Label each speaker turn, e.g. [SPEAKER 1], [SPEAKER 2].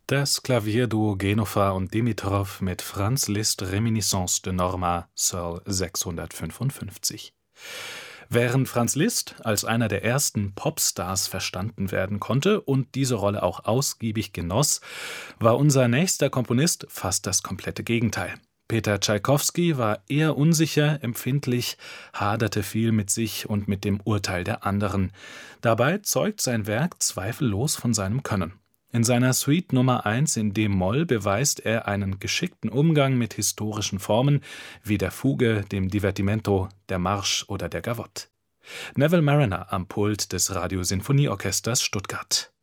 [SPEAKER 1] Das Klavierduo Genofar und Dimitrov mit Franz Liszt Reminiscence de Norma, Searle 655. Während Franz Liszt als einer der ersten Popstars verstanden werden konnte und diese Rolle auch ausgiebig genoss, war unser nächster Komponist fast das komplette Gegenteil. Peter Tschaikowski war eher unsicher, empfindlich, haderte viel mit sich und mit dem Urteil der anderen. Dabei zeugt sein Werk zweifellos von seinem Können. In seiner Suite Nummer 1 in d-Moll beweist er einen geschickten Umgang mit historischen Formen wie der Fuge, dem Divertimento, der Marsch oder der Gavotte. Neville Marriner am Pult des Radiosinfonieorchesters Stuttgart.